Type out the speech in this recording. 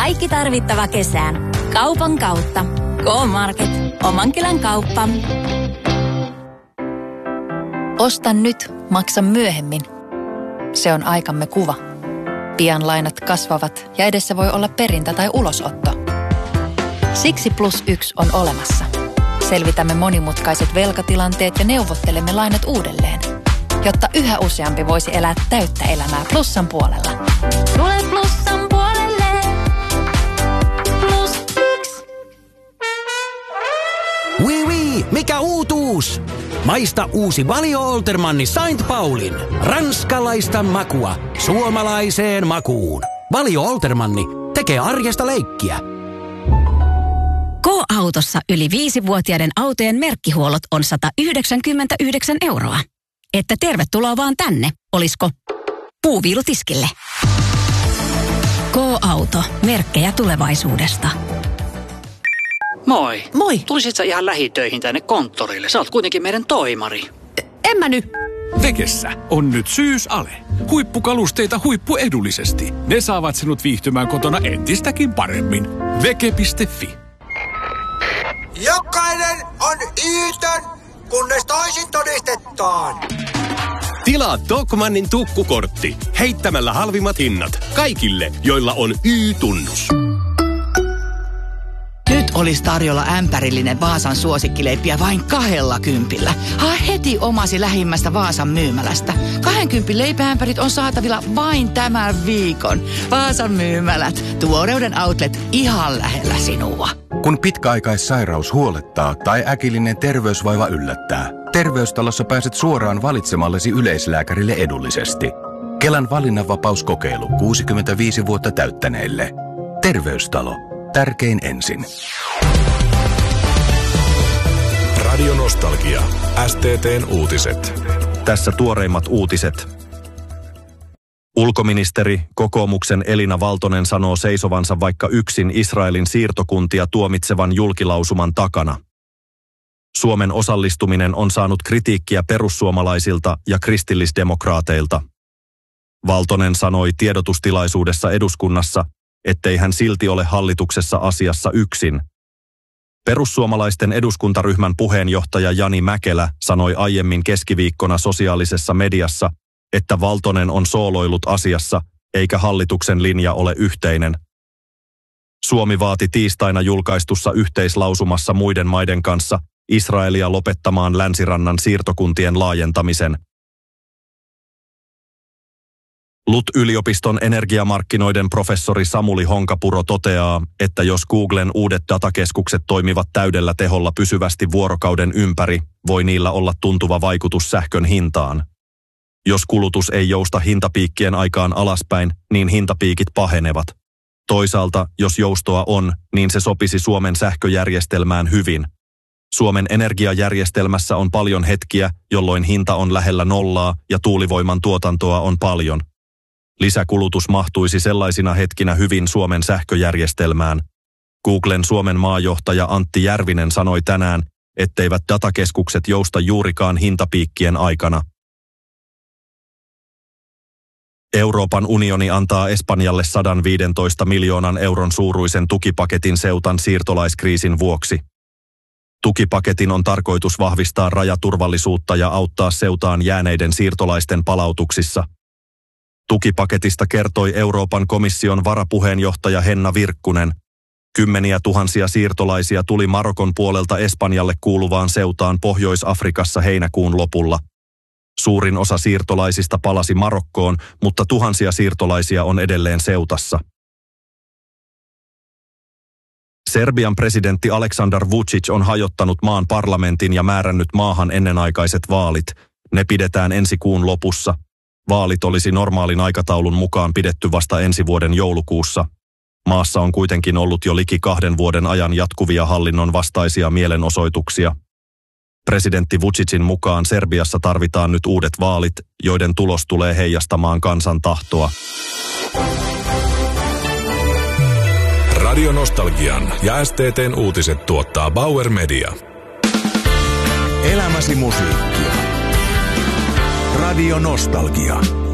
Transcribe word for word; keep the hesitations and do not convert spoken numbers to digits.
Kaikki tarvittava kesään. Kaupan kautta. K-Market. Oman kylän kauppa. Osta nyt, maksa myöhemmin. Se on aikamme kuva. Pian lainat kasvavat ja edessä voi olla perintä tai ulosotto. Siksi Plus yksi on olemassa. Selvitämme monimutkaiset velkatilanteet ja neuvottelemme lainat uudelleen, jotta yhä useampi voisi elää täyttä elämää Plussan puolella. Tule Plussan puolelle. Plus yksi. Oui, oui, mikä uutuus? Maista uusi Valio Oltermanni Saint Paulin. Ranskalaista makua suomalaiseen makuun. Valio Oltermanni tekee arjesta leikkiä. K-autossa yli viisivuotiaiden autojen merkkihuollot on sata yhdeksänkymmentäyhdeksän euroa. Että tervetuloa vaan tänne, olisko puuviilutiskille. K-auto, merkkejä tulevaisuudesta. Moi. Moi. Tulisit sä ihan lähitöihin tänne konttorille? Sä oot kuitenkin meidän toimari. En mä nyt. Vekessä on nyt syysale. Huippukalusteita huippuedullisesti. Ne saavat sinut viihtymään kotona entistäkin paremmin. Veke piste fi. Jokainen on Yytön, kunnes toisin todistetaan. Tilaa Tokmannin tukkukortti heittämällä halvimmat hinnat kaikille, joilla on Y-tunnus. Nyt olisi tarjolla ämpärillinen Vaasan suosikkileippiä vain kahdella kympillä. Haa heti omasi lähimmästä Vaasan myymälästä. Kahden kympin leipäämpärit on saatavilla vain tämän viikon. Vaasan myymälät. Tuoreuden outlet ihan lähellä sinua. Kun pitkäaikaissairaus huolettaa tai äkillinen terveysvaiva yllättää, Terveystalossa pääset suoraan valitsemallesi yleislääkärille edullisesti. Kelan valinnanvapauskokeilu kuusikymmentäviisi vuotta täyttäneille. Terveystalo. Tärkein ensin. Radio Nostalgia. S T T:n uutiset. Tässä tuoreimmat uutiset. Ulkoministeri, kokoomuksen Elina Valtonen sanoo seisovansa vaikka yksin Israelin siirtokuntia tuomitsevan julkilausuman takana. Suomen osallistuminen on saanut kritiikkiä perussuomalaisilta ja kristillisdemokraateilta. Valtonen sanoi tiedotustilaisuudessa eduskunnassa, ettei hän silti ole hallituksessa asiassa yksin. Perussuomalaisten eduskuntaryhmän puheenjohtaja Jani Mäkelä sanoi aiemmin keskiviikkona sosiaalisessa mediassa, että Valtonen on sooloillut asiassa, eikä hallituksen linja ole yhteinen. Suomi vaati tiistaina julkaistussa yhteislausumassa muiden maiden kanssa Israelia lopettamaan Länsirannan siirtokuntien laajentamisen. L U T-yliopiston energiamarkkinoiden professori Samuli Honkapuro toteaa, että jos Googlen uudet datakeskukset toimivat täydellä teholla pysyvästi vuorokauden ympäri, voi niillä olla tuntuva vaikutus sähkön hintaan. Jos kulutus ei jousta hintapiikkien aikaan alaspäin, niin hintapiikit pahenevat. Toisaalta, jos joustoa on, niin se sopisi Suomen sähköjärjestelmään hyvin. Suomen energiajärjestelmässä on paljon hetkiä, jolloin hinta on lähellä nollaa ja tuulivoiman tuotantoa on paljon. Lisäkulutus mahtuisi sellaisina hetkinä hyvin Suomen sähköjärjestelmään. Googlen Suomen maajohtaja Antti Järvinen sanoi tänään, etteivät datakeskukset jousta juurikaan hintapiikkien aikana. Euroopan unioni antaa Espanjalle sata viisitoista miljoonan euron suuruisen tukipaketin Ceutan siirtolaiskriisin vuoksi. Tukipaketin on tarkoitus vahvistaa rajaturvallisuutta ja auttaa Ceutaan jääneiden siirtolaisten palautuksissa. Tukipaketista kertoi Euroopan komission varapuheenjohtaja Henna Virkkunen. Kymmeniä tuhansia siirtolaisia tuli Marokon puolelta Espanjalle kuuluvaan Ceutaan Pohjois-Afrikassa heinäkuun lopulla. Suurin osa siirtolaisista palasi Marokkoon, mutta tuhansia siirtolaisia on edelleen Ceutassa. Serbian presidentti Aleksandar Vučić on hajottanut maan parlamentin ja määrännyt maahan ennenaikaiset vaalit. Ne pidetään ensi kuun lopussa. Vaalit olisi normaalin aikataulun mukaan pidetty vasta ensi vuoden joulukuussa. Maassa on kuitenkin ollut jo liki kahden vuoden ajan jatkuvia hallinnon vastaisia mielenosoituksia. Presidentti Vučićin mukaan Serbiassa tarvitaan nyt uudet vaalit, joiden tulos tulee heijastamaan kansan tahtoa. Radio Nostalgian ja S T T:n uutiset tuottaa Bauer Media. Elämäsi musiikkia. Radio Nostalgia.